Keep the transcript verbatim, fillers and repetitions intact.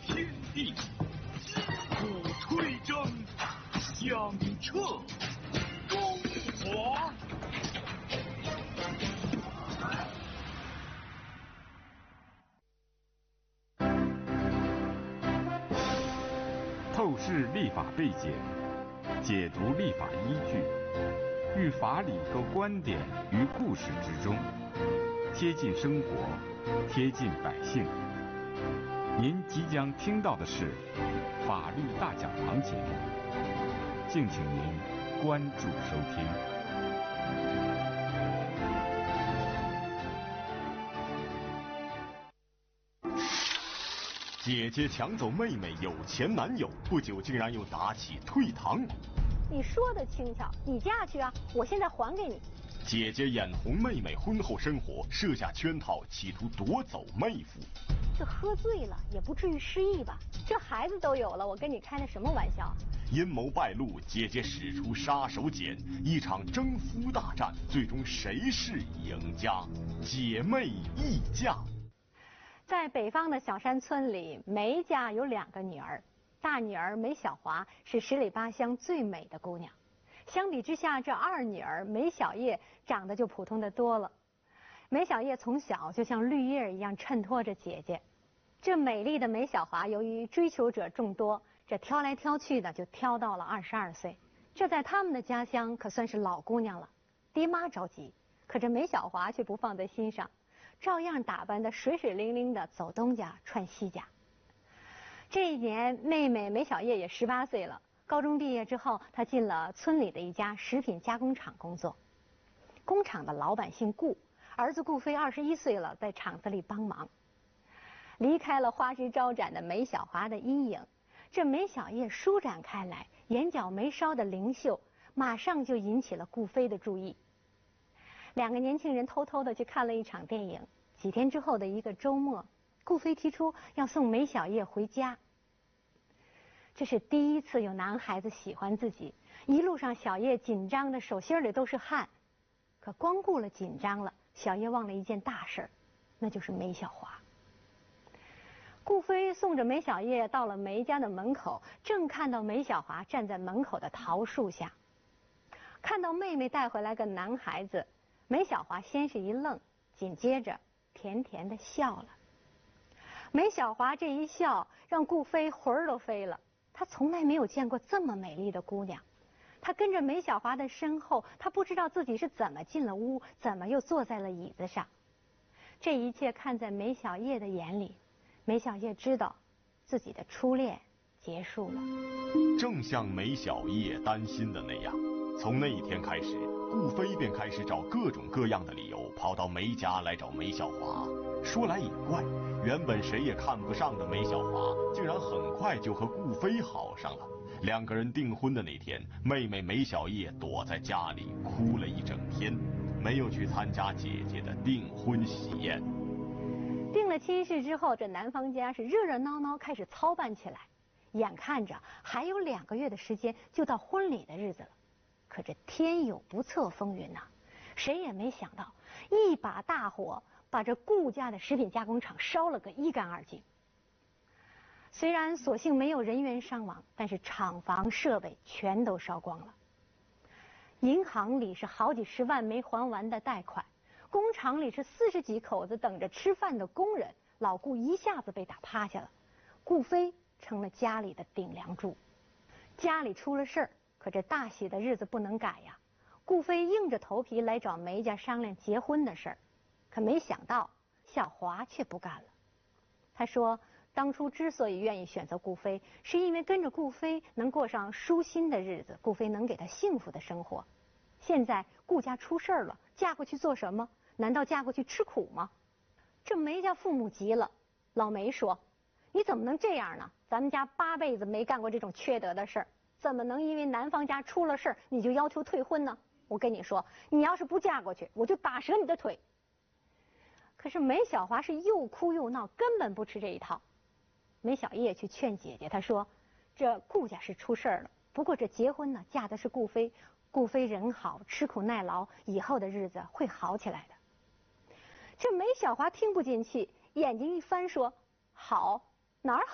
天地，击鼓吹征，响彻中华。 透视立法背景，解读立法依据，寓法理和观点于故事之中，贴近生活，贴近百姓。您即将听到的是法律大讲堂节目，敬请您关注收听。 姐姐抢走妹妹有钱男友，不久竟然又打起退堂。 你说的轻巧，你嫁去啊，我现在还给你。 姐姐眼红妹妹婚后生活，设下圈套，企图夺走妹夫。 这喝醉了也不至于失忆吧？这孩子都有了，我跟你开的什么玩笑？ 阴谋败露，姐姐使出杀手锏，一场征夫大战，最终谁是赢家？姐妹议价。 在北方的小山村里，梅家有两个女儿，大女儿梅小华是十里八乡最美的姑娘，相比之下，这二女儿梅小叶长得就普通的多了。梅小叶从小就像绿叶一样衬托着姐姐。这美丽的梅小华由于追求者众多，这挑来挑去的就挑到了二十二岁，这在他们的家乡可算是老姑娘了。爹妈着急，可这梅小华却不放在心上，照样打扮得水水灵灵的走东家串西家。这一年，妹妹梅小叶也十八岁了。高中毕业之后，她进了村里的一家食品加工厂工作。工厂的老板姓顾，儿子顾飞二十一岁了，在厂子里帮忙。离开了花枝招展的梅小华的阴影，这梅小叶舒展开来，眼角眉梢的灵秀，马上就引起了顾飞的注意。两个年轻人偷偷的去看了一场电影。几天之后的一个周末，顾飞提出要送梅小叶回家。这是第一次有男孩子喜欢自己，一路上小叶紧张的手心里都是汗。可光顾了紧张了，小叶忘了一件大事，那就是梅小华。顾飞送着梅小叶到了梅家的门口，正看到梅小华站在门口的桃树下，看到妹妹带回来个男孩子，梅小华先是一愣，紧接着甜甜的笑了。梅小华这一笑让顾飞魂儿都飞了，他从来没有见过这么美丽的姑娘。他跟着梅小华的身后，他不知道自己是怎么进了屋，怎么又坐在了椅子上。这一切看在梅小叶的眼里，梅小叶知道自己的初恋结束了。 正像梅小叶担心的那样，从那一天开始，顾飞便开始找各种各样的理由跑到梅家来找梅小华。说来也怪，原本谁也看不上的梅小华，竟然很快就和顾飞好上了。两个人订婚的那天，妹妹梅小叶躲在家里哭了一整天，没有去参加姐姐的订婚喜宴。 定了亲事之后，这男方家是热热闹闹开始操办起来，眼看着还有两个月的时间就到婚礼的日子了。可这天有不测风云呐、啊，谁也没想到一把大火把这顾家的食品加工厂烧了个一干二净。虽然所幸没有人员伤亡，但是厂房设备全都烧光了。银行里是好几十万没还完的贷款，工厂里是四十几口子等着吃饭的工人，老顾一下子被打趴下了，顾飞成了家里的顶梁柱。家里出了事儿，可这大喜的日子不能改呀。顾飞硬着头皮来找梅家商量结婚的事儿，可没想到小华却不干了。他说当初之所以愿意选择顾飞，是因为跟着顾飞能过上舒心的日子，顾飞能给他幸福的生活。现在顾家出事儿了，嫁过去做什么？难道嫁过去吃苦吗？这梅家父母急了，老梅说：“你怎么能这样呢？咱们家八辈子没干过这种缺德的事儿，怎么能因为男方家出了事儿你就要求退婚呢？我跟你说，你要是不嫁过去，我就打折你的腿。”可是梅小华是又哭又闹，根本不吃这一套。梅小叶去劝姐姐，她说：“这顾家是出事儿了，不过这结婚呢，嫁的是顾飞，顾飞人好，吃苦耐劳，以后的日子会好起来的。”这梅小华听不进去，眼睛一翻说：“好，哪儿好？”